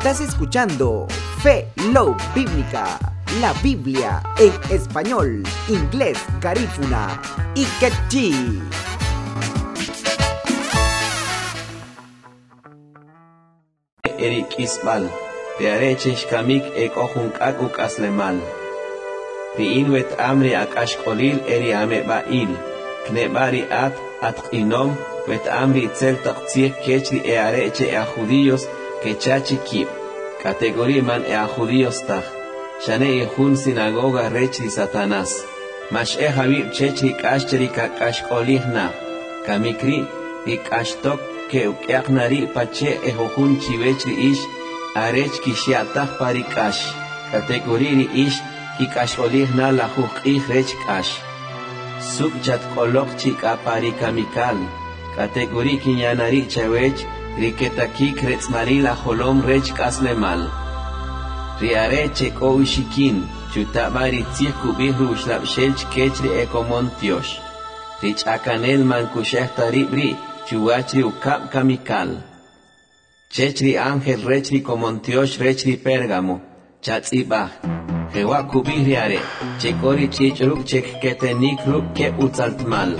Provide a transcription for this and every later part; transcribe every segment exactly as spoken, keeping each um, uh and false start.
Estás escuchando Fe Love Bíblica, la Biblia en español, inglés, garífuna y quechí. Erik Isbal, de arechish kamik ek ohunk akuk aslemal. Riinwet amri akashkolil eri ame bail, knebari at at inom, wet amri tzel taktsiek kechri e areche e a judíos que chachi kip. Categoría man e a judíos tach. Shane e jun sinagoga rechri Satanás. Mash e habib chechri kashchri kakashkolih na. Kamikri, ikashtok que ukeaknari pache e jojun chivechri ish, arech kishiatach parikash. Categoría ish, kikashkolih na la jukih rech kash. Suk chat kolok chika parikamikal. Categoría kinyanari chawech, riketaki kretzmari la holom rech kaslemal. Riare cheko ushikin, chutabari tzirku bihru shlapshelch kechri ekomontiosh. Rich akanel man kushehtari bri, chuachri ukap kamikal. Chechri ángel rechri komontiosh rechri Pérgamo, chatzibah. Jewa kubihriare, chekori chichruk chek ketenik ruk ke utzaltmal.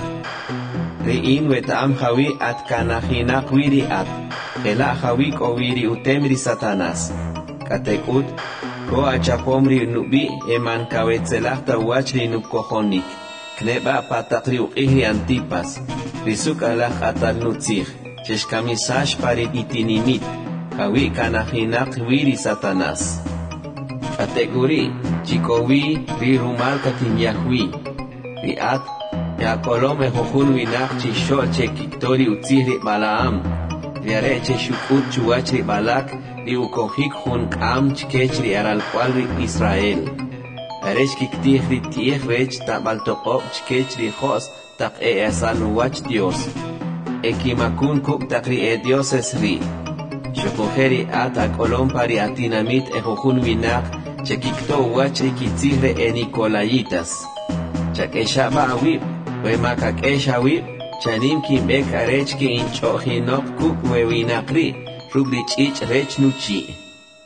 Riin wet am hawi at kanahinak wiri at, hela hawik o wiri utemri Satanás. Katekut, ko achapomri nubi eman kawetzelachta wachri nukohonik. Kneba patakri uqihri antipas, risuk alach atal nutzich, cheshkamisash pari itinimit, hawi kanahinak wiri Satanás. Kategori, chikowi, ri rumal katinyahwi, ri at, ya kolome jojun winach chishol chekiktori utzihri balaam, riare cheshukut chuachri balak, ri ukohik hun kam chkechri aral cualri Israel. Aresh kiktihri tieh rech tabaltokop chkechri jos tak e esaluach Dios. Ekimakun kuk takri e dioses ri. Shokojeri at akolom pari atinamit e jojun winach, chekikto wachri kitzihre e Nicolayitas. Chakeshaba awib, we makakesha wib, chanim kimbek arech ki inchohinok kuk we winakri, rubri chich rech nuchi.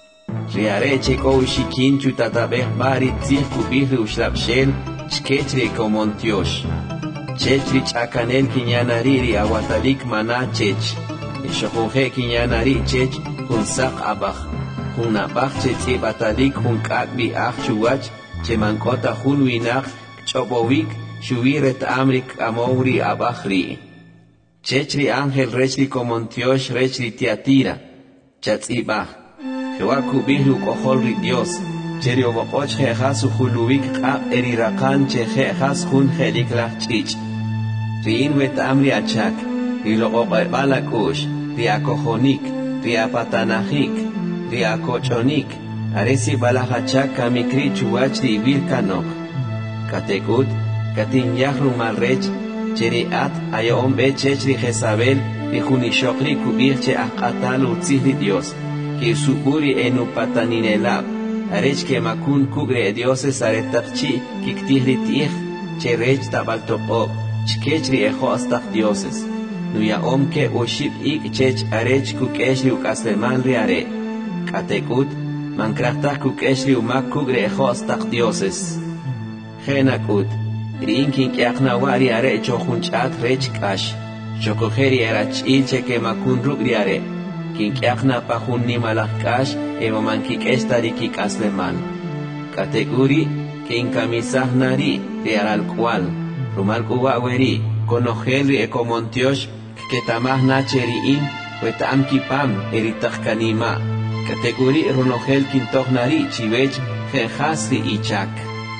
Riare cheko ushikin chutatabeh bari tzih kubihri ushlapshel, chkechri komontiosh. Chechri chakanel kinyanariri awatalik mana chech. Ishokunje kinyanari chech, hunsak abach. Hunabach chetzi batalik hunkakbi ach chuwach, chemankota hun winach, chobovik, shuviret amrik amouri abachri. Chechri ángel rechri komontiosh rechri tiatira, chatzibach. Jewaku bihru koholri Dios, cherio bopoch jejas uhuluvik kap erirakan che jejas hun jelik lach chich. Riin wet amri achak, rilo balakush, riakohonik, riapatanahik, riakochonik, aresi balahachak kamikri chuachri virkanok. Katekut, katin yahru malrech, cheri at ayom be chechri Jezabel, rihunishokri kubirche akatal utzihri Dios. Que suburi enu pataninelab, arech que makun kugre dioses aretakchi, kiktihri tich, che rech tabaltopo, chkechri ejo astach dioses. Nuya om ke ushib ik chech arech kukeshri ukasleman riare. Katekut, mankrachtach kukeshri umak kugre ejo astach dioses. Genakut, rinkin kiaknawari arech ojunchat rech kash, chokojeri erach ilche que makun rugriare. Kinkiakna pahun ni malakash eva mankikestari kikasleman. Kategori kinkamisah nari riaral cual, rumal kuwaweri, konohelri ekomontiosh, ketamah nacheriin, wetam kipam eritachkanima. Kategori ronogel kintoch nari chivech, jehasri ichak.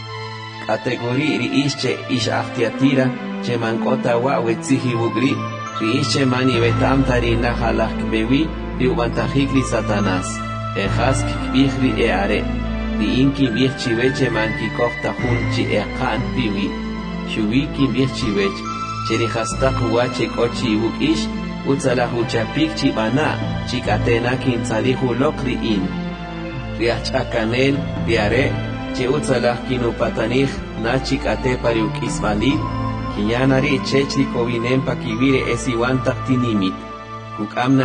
Kategori ri ische ish achtiatira, chemankota wa wetzihi bugri, ri ische mani vetam tarina halach bewi, Riubantajikli Satanás, ejas kikbihri eare, riinki bihchiveche man kikofta hunchi ekan piwi, shubiki bihchivech, cherihastak huache kochi ukish, utzalahuchapik chibana, chikatena kintzalihu lokri in. Riachakanel, riare, che utzalah kinupatanich, na chikate pariukisvalid, kinyanari chechri kovinem pakivire esiwantak tinimit, kukamna